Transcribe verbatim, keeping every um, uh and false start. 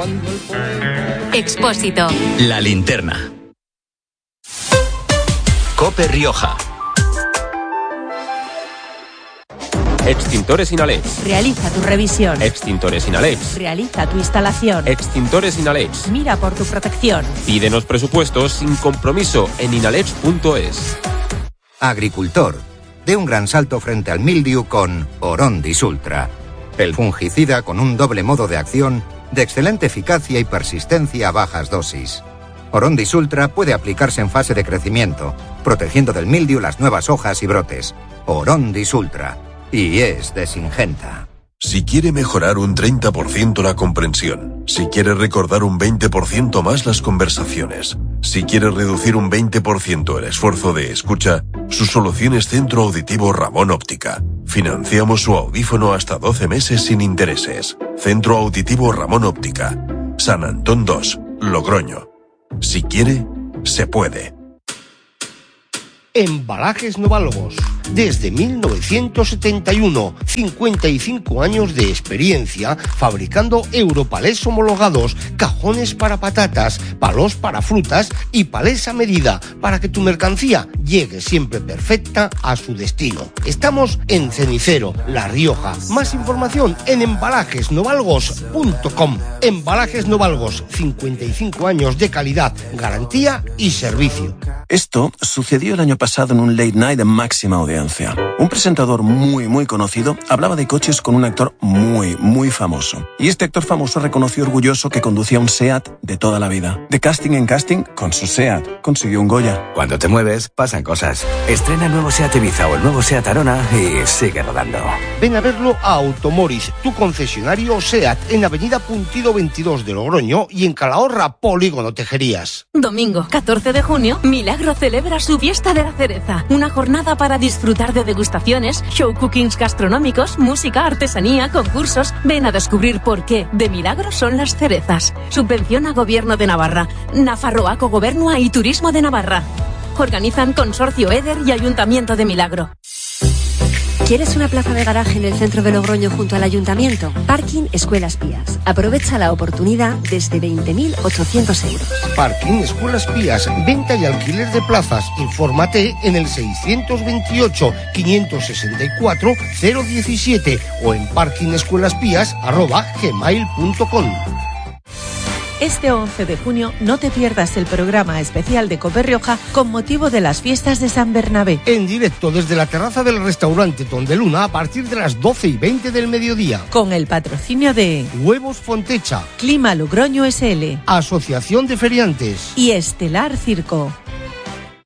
Expósito. La Linterna. Cope Rioja. Extintores Inalex. Realiza tu revisión. Extintores Inalex. Realiza tu instalación. Extintores Inalex. Mira por tu protección. Pídenos presupuestos sin compromiso en inalex punto es. Agricultor, dé un gran salto frente al mildiu con Orondis Ultra. El fungicida con un doble modo de acción de excelente eficacia y persistencia a bajas dosis. Orondis Ultra puede aplicarse en fase de crecimiento, protegiendo del mildiu las nuevas hojas y brotes. Orondis Ultra. Y es de Syngenta. Si quiere mejorar un treinta por ciento la comprensión, si quiere recordar un veinte por ciento más las conversaciones, si quiere reducir un veinte por ciento el esfuerzo de escucha, su solución es Centro Auditivo Ramón Óptica. Financiamos su audífono hasta doce meses sin intereses. Centro Auditivo Ramón Óptica. San Antón dos, Logroño. Si quiere, se puede. Embalajes Novalgos. Desde mil novecientos setenta y uno, cincuenta y cinco años de experiencia fabricando europalés homologados, cajones para patatas, palos para frutas y palés a medida para que tu mercancía llegue siempre perfecta a su destino. Estamos en Cenicero, La Rioja. Más información en embalajes novalgos punto com. Embalajes Novalgos, cincuenta y cinco años de calidad, garantía y servicio. Esto sucedió el año pasado en un late night de máxima audiencia. Un presentador muy, muy conocido hablaba de coches con un actor muy, muy famoso. Y este actor famoso reconoció orgulloso que conducía un SEAT de toda la vida. De casting en casting, con su SEAT consiguió un Goya. Cuando te mueves, pasan cosas. Estrena el nuevo SEAT Ibiza o el nuevo SEAT Arona y sigue rodando. Ven a verlo a Automoris, tu concesionario SEAT, en Avenida Puntido veintidós de Logroño y en Calahorra, Polígono Tejerías. Domingo, catorce de junio, Milagro celebra su fiesta de la cereza. Una jornada para disfrutar de degustaciones, show cookings gastronómicos, música, artesanía, concursos. Ven a descubrir por qué de Milagro son las cerezas. Subvención a Gobierno de Navarra, Nafarroaco Gobernua y Turismo de Navarra. Organizan Consorcio Eder y Ayuntamiento de Milagro. ¿Quieres una plaza de garaje en el centro de Logroño junto al Ayuntamiento? Parking Escuelas Pías. Aprovecha la oportunidad desde veinte mil ochocientos euros. Parking Escuelas Pías. Venta y alquiler de plazas. Infórmate en el seiscientos veintiocho, quinientos sesenta y cuatro, cero diecisiete o en parkingescuelaspías arroba gmail punto com. Este once de junio no te pierdas el programa especial de Cope Rioja con motivo de las fiestas de San Bernabé. En directo desde la terraza del restaurante Tondeluna a partir de las doce y veinte del mediodía. Con el patrocinio de Huevos Fontecha, Clima Logroño S L, Asociación de Feriantes y Estelar Circo.